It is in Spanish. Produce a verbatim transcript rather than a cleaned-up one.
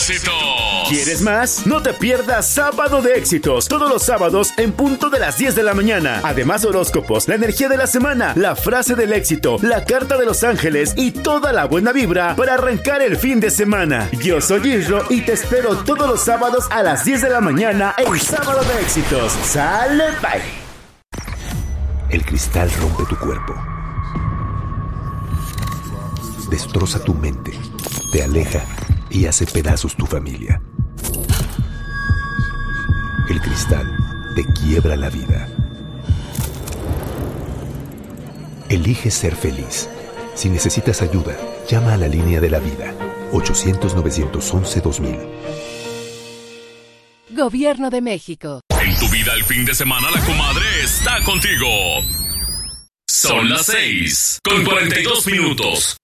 éxitos. ¿Quieres más? No te pierdas Sábado de Éxitos, todos los sábados en punto de las diez de la mañana. Además, horóscopos, la energía de la semana, la frase del éxito, la carta de los ángeles y toda la buena vibra para arrancar el fin de semana. Yo soy Isro y te espero todos los sábados a las diez de la mañana en Sábado de Éxitos. ¡Sale, bye! El cristal rompe tu cuerpo, destroza tu mente, te aleja y hace pedazos tu familia. El cristal te quiebra la vida. Elige ser feliz. Si necesitas ayuda, llama a la línea de la vida, ochocientos, novecientos once, dos mil. Gobierno de México. En tu vida el fin de semana la comadre está contigo. Son las seis con cuarenta y dos minutos.